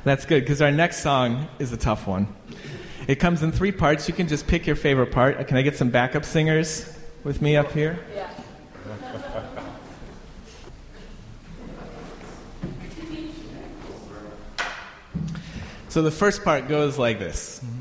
That's good, because our next song is a tough one. It comes in 3 parts. You can just pick your favorite part. Can I get some backup singers with me up here? Yeah. So the first part goes like this.